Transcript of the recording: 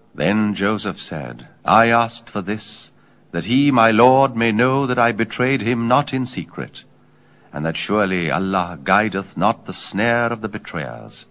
Then Joseph said, I asked for this, that he, my Lord, may know that I betrayed him not in secret, and that surely Allah guideth not the snare of the betrayers.